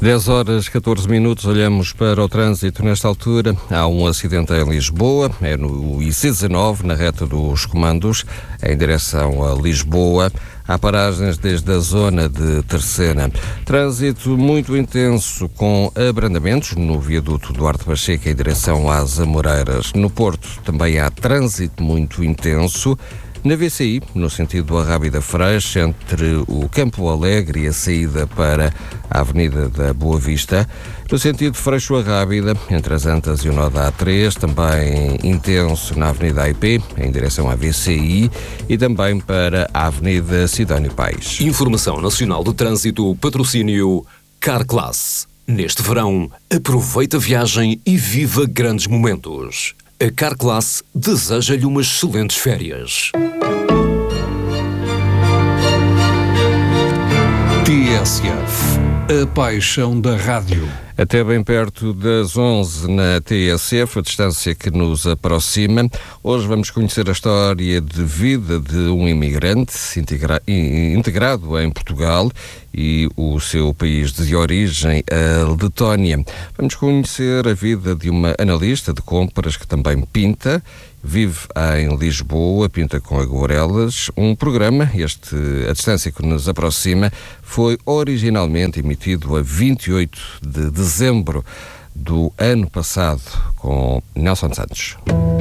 10 horas 14 minutos, olhamos para o trânsito nesta altura. Há um acidente em Lisboa, é no IC19, na reta dos Comandos, em direção a Lisboa. Há paragens desde a zona de Terceira. Trânsito muito intenso, com abrandamentos no viaduto Duarte Pacheco em direção às Amoreiras. No Porto também há trânsito muito intenso. Na VCI, no sentido do Arrábida Freixo, entre o Campo Alegre e a saída para a Avenida da Boa Vista. No sentido Freixo-Arrábida, entre as Antas e o nó da A3, também intenso na Avenida AIP, em direção à VCI, e também para a Avenida Sidónio Pais. Informação Nacional de Trânsito, patrocínio Carclass. Neste verão, aproveita a viagem e viva grandes momentos. A Carclass deseja-lhe umas excelentes férias. TSF, a paixão da rádio. Até bem perto das 11 na TSF, a distância que nos aproxima. Hoje vamos conhecer a história de vida de um imigrante integrado em Portugal e o seu país de origem, a Letónia. Vamos conhecer a vida de uma analista de compras que também pinta. Vive em Lisboa, pinta com aguarelas. Um programa, a distância que nos aproxima, foi originalmente emitido a 28 de dezembro do ano passado, com Nelson Santos.